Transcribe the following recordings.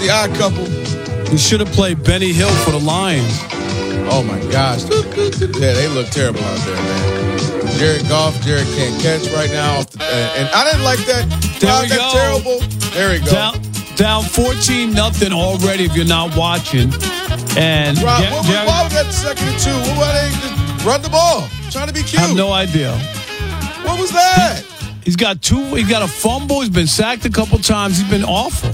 The Odd Couple. We should have played Benny Hill for the Lions. Oh, my gosh. Yeah, they look terrible out there, man. Jared Goff, Jared can't catch right now. And I didn't like that. There we go. That's terrible. There we go. Down 14-0 already if you're not watching. And Rob, why was that 2nd and 2? Why they just run the ball? Trying to be cute. I have no idea. What was that? He's got a fumble. He's been sacked a couple times. He's been awful.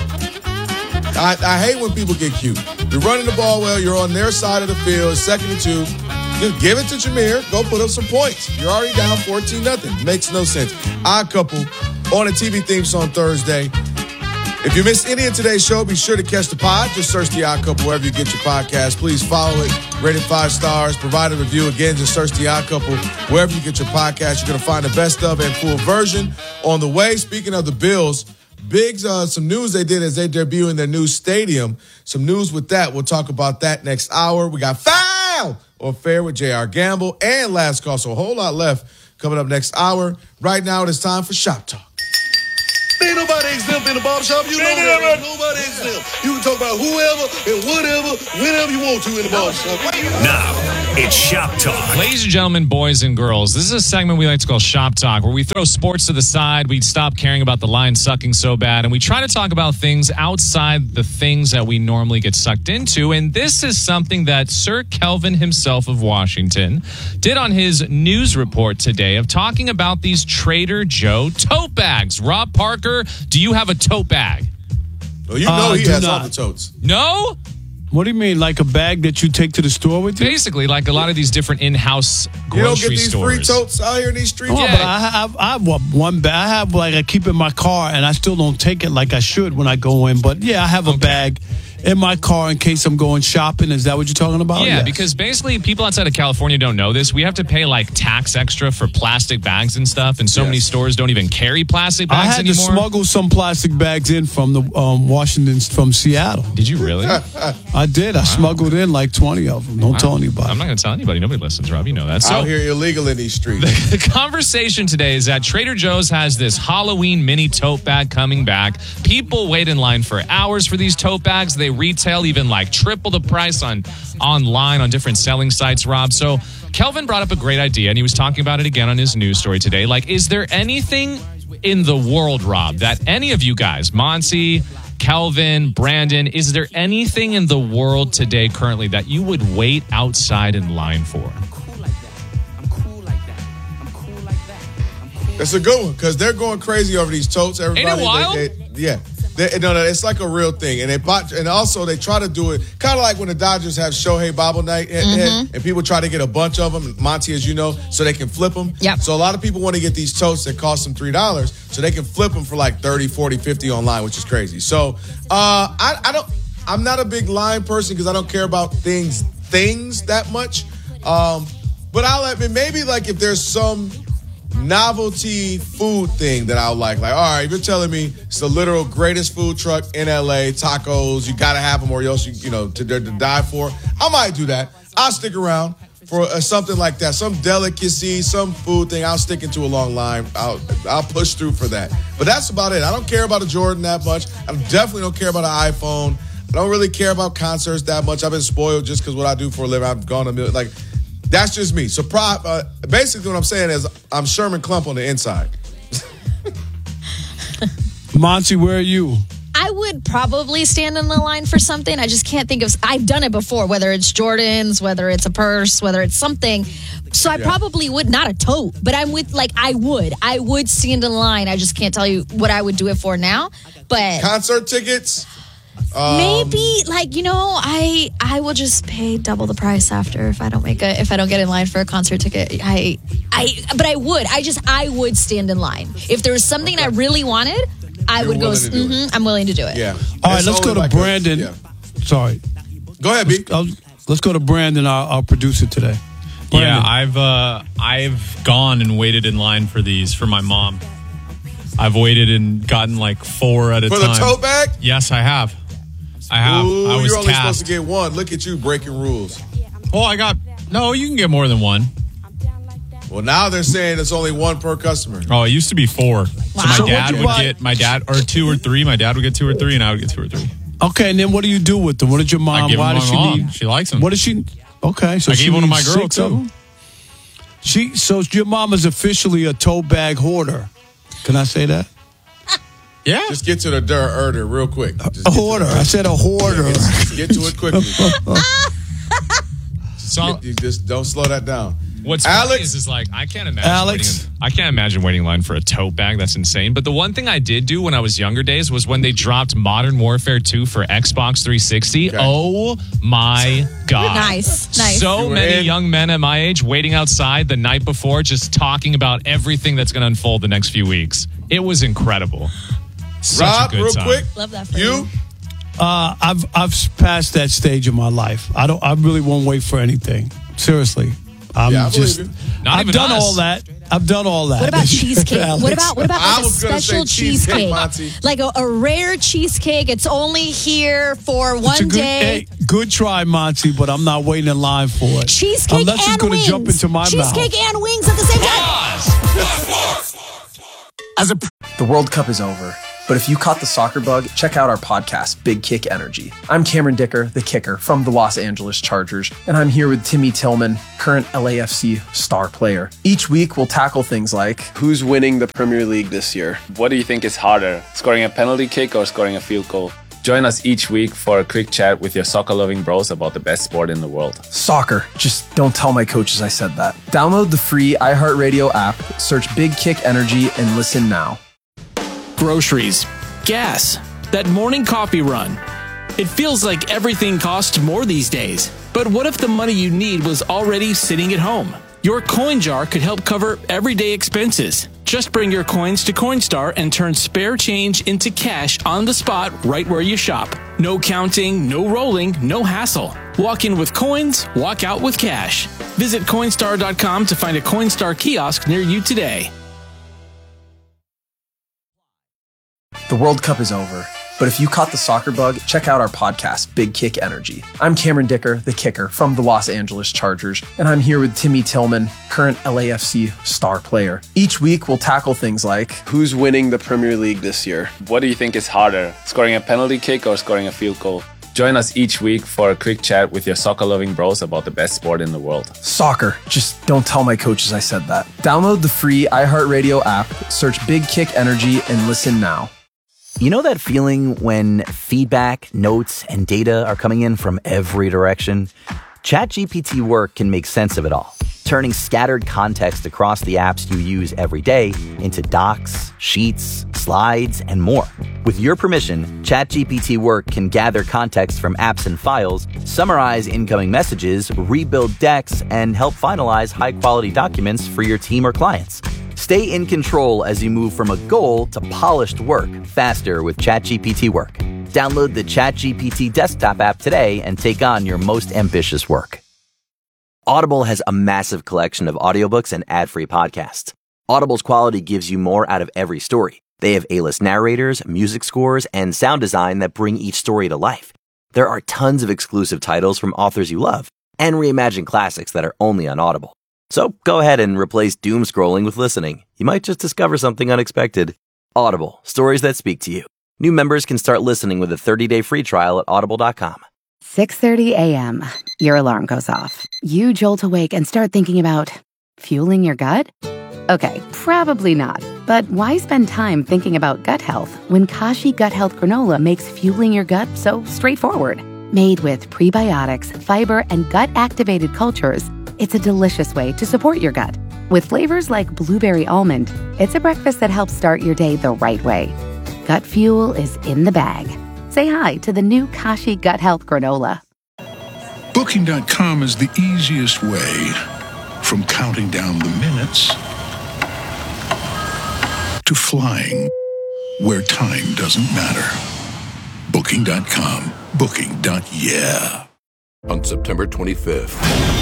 I hate when people get cute. You're running the ball well. You're on their side of the field. 2nd and 2. Just give it to Jameer. Go put up some points. You're already down 14-0. Makes no sense. Odd Couple on a TV theme song Thursday. If you missed any of today's show, be sure to catch the pod. Just search The Odd Couple wherever you get your podcast. Please follow it. Rate it 5 stars. Provide a review. Again, just search The Odd Couple wherever you get your podcast. You're going to find the best of and full version on the way. Speaking of the Bills, Biggs, some news they did as they debut in their new stadium. Some news with that. We'll talk about that next hour. We got Foul or Fair with J.R. Gamble and Last Call. So a whole lot left coming up next hour. Right now, it is time for Shop Talk. Ain't nobody exempt in the barbershop. You know that. Ain't nobody exempt. You can talk about whoever and whatever, whenever you want to in the barbershop. Now, it's Shop Talk. Ladies and gentlemen, boys and girls, this is a segment we like to call Shop Talk, where we throw sports to the side, we stop caring about the Lions sucking so bad, and we try to talk about things outside the things that we normally get sucked into. And this is something that Sir Kelvin himself of Washington did on his news report today of talking about these Trader Joe tote bags. Rob Parker, do you have a tote bag? Well, you know he has all the totes. No? What do you mean, like a bag that you take to the store with you? Basically, like a lot of these different in-house grocery stores. You don't get these free totes out here in these streets? Oh, Yeah. but I have one bag. I have I keep in my car, and I still don't take it like I should when I go in. But yeah, I have a bag in my car in case I'm going shopping. Is that what you're talking about? Yeah, because basically people outside of California don't know this. We have to pay like tax extra for plastic bags and stuff, and so many stores don't even carry plastic bags I had anymore. to smuggle some plastic bags in from the from Seattle. Did you really? I did. I smuggled in like 20 of them. Don't tell anybody. I'm not going to tell anybody. Nobody listens, Rob. You know that. So Out here illegal in these streets. the conversation today is that Trader Joe's has this Halloween mini tote bag coming back. People wait in line for hours for these tote bags. They retail even like triple the price online on different selling sites, Rob. So Kelvin brought up a great idea, and he was talking about it again on his news story today. Like, is there anything in the world, Rob, that any of you guys, Monty, Kelvin, Brandon, is there anything in the world today currently that you would wait outside in line for? That's a good one because they're going crazy over these totes. Everybody, Ain't it wild? No, it's like a real thing, and also they try to do it kind of like when the Dodgers have Shohei Bobble Night, and people try to get a bunch of them, Monty, as you know, so they can flip them. Yep. So a lot of people want to get these totes that cost them $3, so they can flip them for like 30, 40, 50 online, which is crazy. So I'm not a big line person because I don't care about things that much. But I'll admit, maybe like if there's some novelty food thing that I'll like, all right, you're telling me it's the literal greatest food truck in LA, tacos, you got to have them or else to die for. I might do that. I'll stick around for something like that, some delicacy, some food thing. I'll stick into a long line. I'll push through for that. But that's about it. I don't care about a Jordan that much. I definitely don't care about an iPhone. I don't really care about concerts that much. I've been spoiled just because what I do for a living. I've gone a million, that's just me. So basically what I'm saying is I'm Sherman Klump on the inside. Monty, where are you? I would probably stand in the line for something. I just can't think of. I've done it before, whether it's Jordans, whether it's a purse, whether it's something. So I probably would, not a tote, but I'm with, I would stand in line. I just can't tell you what I would do it for now. But concert tickets? Maybe I will just pay double the price after if I don't get in line for a concert ticket. But I would stand in line. If there was something I really wanted, I would go. I'm willing to do it. Yeah. All right, let's go to Brandon. Sorry. Go ahead, B. Let's go to Brandon, our producer today. Brandon. Yeah, I've gone and waited in line for these for my mom. I've waited and gotten like 4 at a time. For the tote bag? Yes, I have. Ooh, I was you're only tasked. supposed to get one. Look at you breaking rules. Oh, you can get more than one. Well, now they're saying it's only one per customer. Oh, it used to be 4. Wow. So my dad would get or 2 or 3. My dad would get 2 or 3, and I would get 2 or 3. Okay, and then what do you do with them? What did your mom? I give Why them does to she my mom. need? She likes them. What does she? Okay, so I she gave one to my needs girl 6 of too. them? So your mom is officially a tote bag hoarder. Can I say that? Yeah. Just get to the herder real quick. Just A get to hoarder. the- I said a hoarder. Get to it quickly. So You just don't slow that down. what's Alex? funny is like I can't imagine. Alex? I can't imagine waiting in line for a tote bag. That's insane. But the one thing I did do when I was younger days was when they dropped Modern Warfare 2 for Xbox 360. Okay. Oh my god! Nice. So You were many in. young men at my age waiting outside the night before, just talking about everything that's going to unfold the next few weeks. It was incredible. Such Rob, a good real time. quick. Love that for You? I've passed that stage of my life. I really won't wait for anything. Seriously. I'm Yeah, I believe just you. Not I've even done us. all that. I've done all that. What about cheesecake? Alex. What about I like a was gonna say special cheesecake, cheesecake? Monty. Like a rare cheesecake. It's only here for It's a one good, day. hey, good try, Monty, but I'm not waiting in line for it. Cheesecake Unless it's and gonna wings. jump into my Cheesecake mouth. and wings at the same time. The World Cup is over, but if you caught the soccer bug, check out our podcast, Big Kick Energy. I'm Cameron Dicker, the kicker from the Los Angeles Chargers, and I'm here with Timmy Tillman, current LAFC star player. Each week, we'll tackle things like who's winning the Premier League this year? What do you think is harder, scoring a penalty kick or scoring a field goal? Join us each week for a quick chat with your soccer-loving bros about the best sport in the world. Soccer. Just don't tell my coaches I said that. Download the free iHeartRadio app, search Big Kick Energy, and listen now. Groceries, gas, that morning coffee run. It feels like everything costs more these days. But what if the money you need was already sitting at home? Your coin jar could help cover everyday expenses. Just bring your coins to Coinstar and turn spare change into cash on the spot right where you shop. No counting, no rolling, no hassle. Walk in with coins, walk out with cash. Visit Coinstar.com to find a Coinstar kiosk near you today. The World Cup is over, but if you caught the soccer bug, check out our podcast, Big Kick Energy. I'm Cameron Dicker, the kicker from the Los Angeles Chargers, and I'm here with Timmy Tillman, current LAFC star player. Each week, we'll tackle things like who's winning the Premier League this year? What do you think is harder, scoring a penalty kick or scoring a field goal? Join us each week for a quick chat with your soccer-loving bros about the best sport in the world. Soccer. Just don't tell my coaches I said that. Download the free iHeartRadio app, search Big Kick Energy, and listen now. You know that feeling when feedback, notes, and data are coming in from every direction? ChatGPT Work can make sense of it all, turning scattered context across the apps you use every day into docs, sheets, slides, and more. With your permission, ChatGPT Work can gather context from apps and files, summarize incoming messages, rebuild decks, and help finalize high-quality documents for your team or clients. Stay in control as you move from a goal to polished work faster with ChatGPT Work. Download the ChatGPT desktop app today and take on your most ambitious work. Audible has a massive collection of audiobooks and ad-free podcasts. Audible's quality gives you more out of every story. They have A-list narrators, music scores, and sound design that bring each story to life. There are tons of exclusive titles from authors you love and reimagined classics that are only on Audible. So go ahead and replace doom scrolling with listening. You might just discover something unexpected. Audible, stories that speak to you. New members can start listening with a 30-day free trial at audible.com. 6:30 a.m. Your alarm goes off. You jolt awake and start thinking about fueling your gut? Okay, probably not. But why spend time thinking about gut health when Kashi Gut Health Granola makes fueling your gut so straightforward? Made with prebiotics, fiber, and gut-activated cultures, it's a delicious way to support your gut. With flavors like blueberry almond, it's a breakfast that helps start your day the right way. Gut fuel is in the bag. Say hi to the new Kashi Gut Health Granola. Booking.com is the easiest way from counting down the minutes to flying where time doesn't matter. Booking.com. Booking.yeah. On September 25th.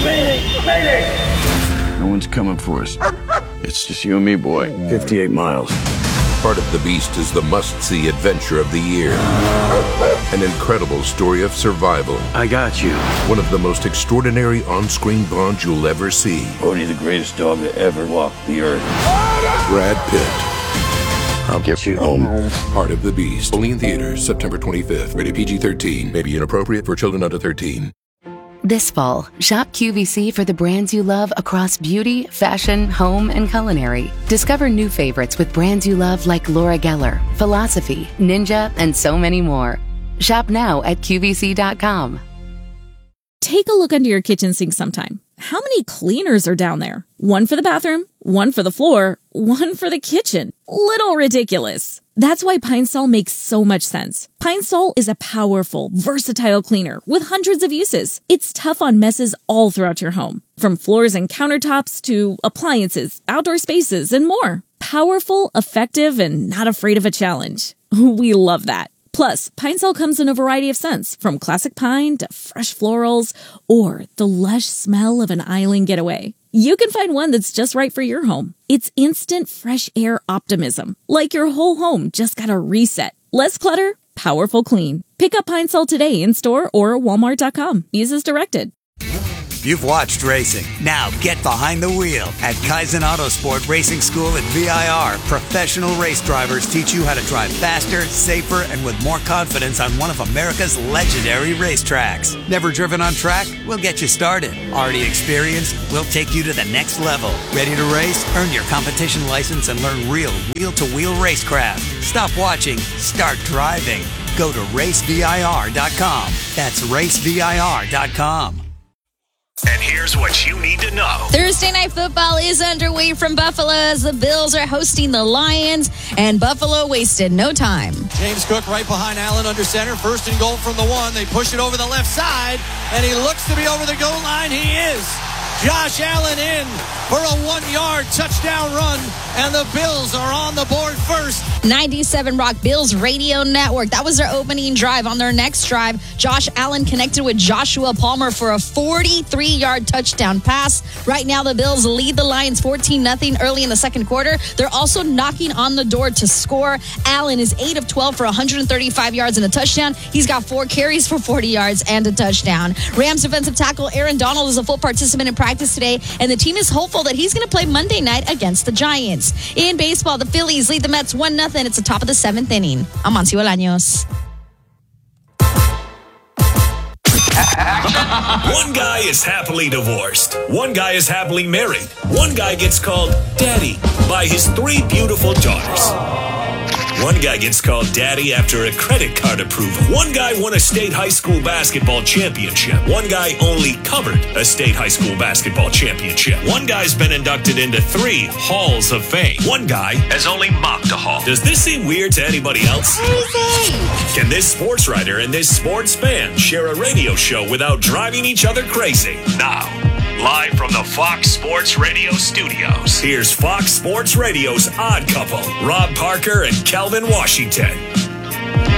No one's coming for us. It's just you and me, boy. 58 miles. Part of the Beast is the must-see adventure of the year. An incredible story of survival. I got you. One of the most extraordinary on-screen bonds you'll ever see. Odie, the greatest dog to ever walk the earth. Brad Pitt. I'll get you home. Heart of the Beast. Only in theaters September 25th. Rated PG-13. May be inappropriate for children under 13. This fall, shop QVC for the brands you love across beauty, fashion, home, and culinary. Discover new favorites with brands you love like Laura Geller, Philosophy, Ninja, and so many more. Shop now at QVC.com. Take a look under your kitchen sink sometime. How many cleaners are down there? One for the bathroom, one for the floor, one for the kitchen. Little ridiculous. That's why Pine Sol makes so much sense. Pine Sol is a powerful, versatile cleaner with hundreds of uses. It's tough on messes all throughout your home, from floors and countertops to appliances, outdoor spaces, and more. Powerful, effective, and not afraid of a challenge. We love that. Plus, Pine Sol comes in a variety of scents, from classic pine to fresh florals or the lush smell of an island getaway. You can find one that's just right for your home. It's instant fresh air optimism, like your whole home just got a reset. Less clutter, powerful clean. Pick up Pine Sol today in store or Walmart.com. Use as directed. You've watched racing. Now get behind the wheel at Kaizen Autosport Racing School at VIR. Professional race drivers teach you how to drive faster, safer, and with more confidence on one of America's legendary racetracks. Never driven on track? We'll get you started. Already experienced? We'll take you to the next level. Ready to race? Earn your competition license and learn real wheel-to-wheel racecraft. Stop watching. Start driving. Go to racevir.com. That's racevir.com. And here's what you need to know. Thursday Night Football is underway from Buffalo as the Bills are hosting the Lions, and Buffalo wasted no time. James Cook right behind Allen under center. First and goal from the 1. They push it over the left side, and he looks to be over the goal line. He is. Josh Allen in for a 1-yard touchdown run, and the Bills are on the board first. 97 Rock Bills Radio Network. That was their opening drive. On their next drive, Josh Allen connected with Joshua Palmer for a 43-yard touchdown pass. Right now, the Bills lead the Lions 14-0 early in the second quarter. They're also knocking on the door to score. Allen is 8 of 12 for 135 yards and a touchdown. He's got 4 carries for 40 yards and a touchdown. Rams defensive tackle Aaron Donald is a full participant in practice today, and the team is hopeful that he's going to play Monday night against the Giants. In baseball, the Phillies lead the Mets 1-0. It's the top of the 7th inning. I'm Monty Bolaños. One guy is happily divorced. One guy is happily married. One guy gets called Daddy by his 3 beautiful daughters. One guy gets called Daddy after a credit card approval. One guy won a state high school basketball championship. One guy only covered a state high school basketball championship. One guy's been inducted into 3 halls of fame. One guy has only mocked a hall. Does this seem weird to anybody else? Can this sports writer and this sports fan share a radio show without driving each other crazy? Now, live from the Fox Sports Radio studios, here's Fox Sports Radio's Odd Couple, Rob Parker and Kelvin Washington.